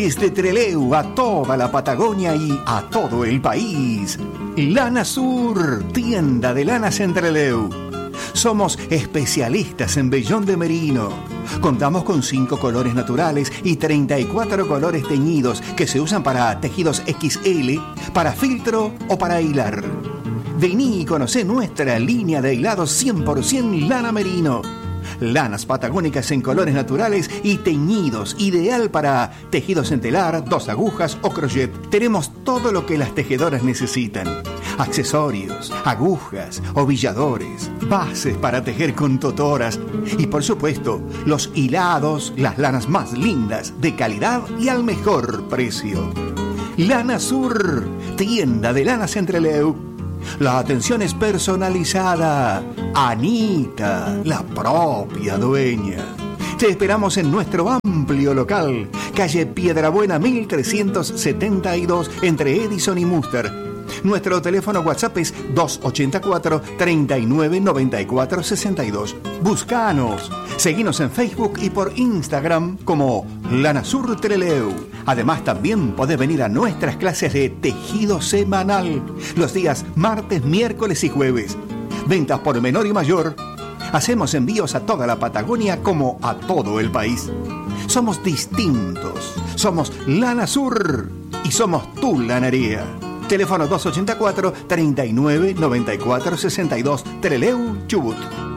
Desde Trelew a toda la Patagonia y a todo el país. Lana Sur, tienda de lanas en Trelew. Somos especialistas en vellón de merino. Contamos con 5 colores naturales y 34 colores teñidos que se usan para tejidos XL, para filtro o para hilar. Vení y conocé nuestra línea de hilados 100% lana merino. Lanas patagónicas en colores naturales y teñidos, ideal para tejidos en telar, 2 agujas o crochet. Tenemos todo lo que las tejedoras necesitan. Accesorios, agujas, ovilladores, bases para tejer con totoras y por supuesto los hilados, las lanas más lindas, de calidad y al mejor precio. Lana Sur, tienda de lanas en Trelew. La atención es personalizada. Anita, la propia dueña. Te esperamos en nuestro amplio local, calle Piedrabuena 1372, entre Edison y Munster. Nuestro teléfono WhatsApp es 284 39 94 62. Búscanos. Seguinos en Facebook y por Instagram como Lana Sur Trelew. Además, también podés venir a nuestras clases de tejido semanal los días martes, miércoles y jueves. Ventas por menor y mayor. Hacemos envíos a toda la Patagonia como a todo el país. Somos distintos. Somos Lana Sur y somos tu lanería. Teléfono 284 39 94 62, Trelew, Chubut.